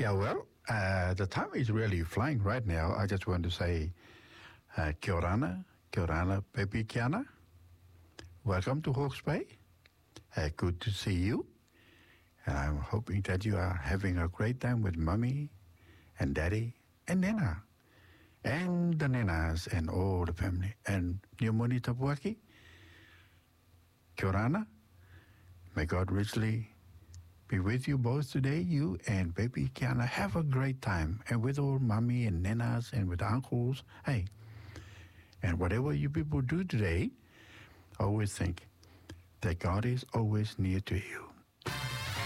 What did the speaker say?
Yeah, well, the time is really flying right now. I just want to say, kia orana, baby Kiana. Welcome to Hawke's Bay. Good to see you. And I'm hoping that you are having a great time with Mommy and Daddy and Nena. And the Nenas and all the family. And Niomoni Tapuaki, kia orana. May God richly be with you both today, you and baby Kiana. Have a great time. And with all Mommy and Nenas and with uncles. Hey, and whatever you people do today, always think that God is always near to you.